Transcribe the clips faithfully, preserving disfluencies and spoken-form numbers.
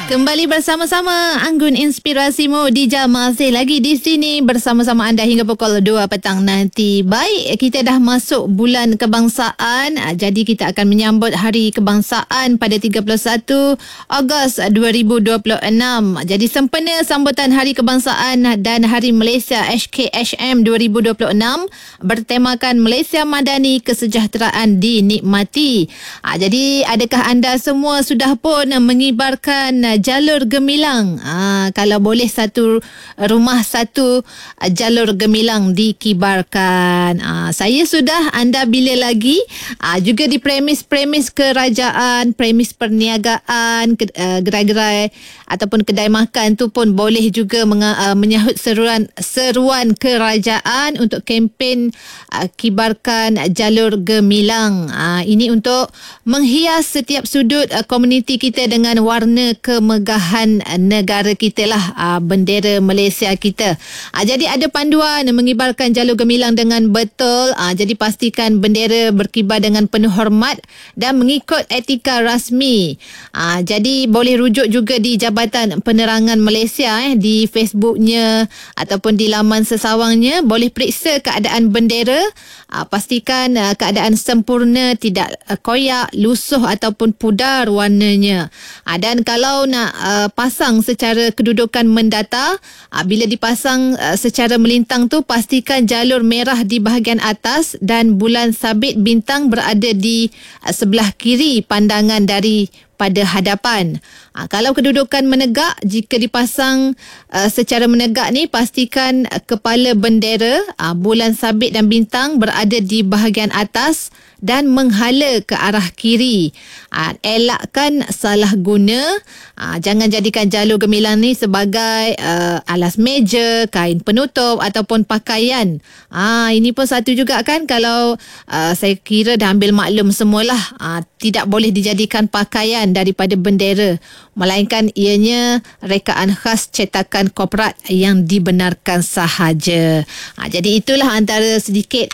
Kembali bersama-sama Anggun Inspirasimu di jam masih lagi di sini bersama-sama anda hingga pukul dua petang nanti. Baik, kita dah masuk bulan kebangsaan. Jadi kita akan menyambut Hari Kebangsaan pada tiga puluh satu Ogos dua ribu dua puluh enam. Jadi sempena sambutan Hari Kebangsaan dan Hari Malaysia H K H M dua ribu dua puluh enam bertemakan Malaysia Madani Kesejahteraan Dinikmati. Jadi adakah anda semua sudah pun mengibarkan jalur gemilang? Ha, kalau boleh satu rumah satu jalur gemilang dikibarkan. Ha, saya sudah, anda bila lagi? Ha, juga di premis-premis kerajaan, premis perniagaan, ke, uh, gerai-gerai ataupun kedai makan tu pun boleh juga menga, uh, menyahut seruan seruan kerajaan untuk kempen uh, kibarkan jalur gemilang. Ha, ini untuk menghias setiap sudut uh, komuniti kita dengan warna kemegahan negara kita lah, aa, bendera Malaysia kita. Aa, jadi ada panduan mengibarkan jalur gemilang dengan betul. Aa, jadi pastikan bendera berkibar dengan penuh hormat dan mengikut etika rasmi. Aa, jadi boleh rujuk juga di Jabatan Penerangan Malaysia eh, di Facebooknya ataupun di laman sesawangnya. Boleh periksa keadaan bendera. Aa, pastikan aa, keadaan sempurna, tidak aa, koyak, lusuh ataupun pudar warnanya. Aa, dan kalau nak uh, pasang secara kedudukan mendata, uh, bila dipasang uh, secara melintang tu, pastikan jalur merah di bahagian atas dan bulan sabit bintang berada di uh, sebelah kiri pandangan dari pada hadapan. Ha, kalau kedudukan menegak, jika dipasang uh, secara menegak ni, pastikan uh, kepala bendera, uh, bulan sabit dan bintang berada di bahagian atas dan menghala ke arah kiri. Ha, elakkan salah guna. Ha, jangan jadikan jalur gemilang ni sebagai uh, alas meja, kain penutup ataupun pakaian. Ha, ini pun satu juga kan, kalau uh, saya kira dah ambil maklum semualah. Ha, tidak boleh dijadikan pakaian daripada bendera, melainkan ianya rekaan khas cetakan korporat yang dibenarkan sahaja. Ha, jadi itulah antara sedikit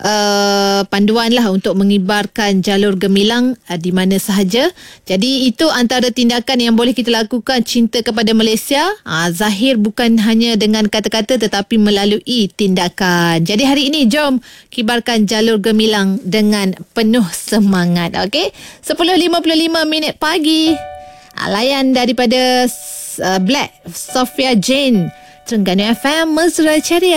Uh, panduan lah untuk mengibarkan jalur gemilang uh, di mana sahaja. Jadi itu antara tindakan yang boleh kita lakukan cinta kepada Malaysia. Uh, zahir bukan hanya dengan kata-kata tetapi melalui tindakan. Jadi hari ini jom kibarkan jalur gemilang dengan penuh semangat. Okey, sepuluh lima puluh lima minit pagi. Uh, layan daripada uh, Black Sophia Jane, Terengganu F M, Mesra Ceria.